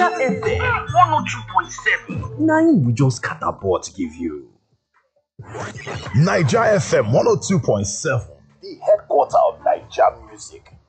FM 102.7. Na im we just catapult give you. Naija FM 102.7, the headquarter of Naija music.